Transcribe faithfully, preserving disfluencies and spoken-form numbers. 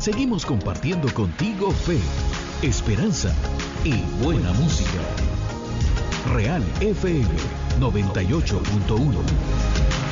seguimos compartiendo contigo fe, esperanza y buena música. Real F M noventa y ocho punto uno.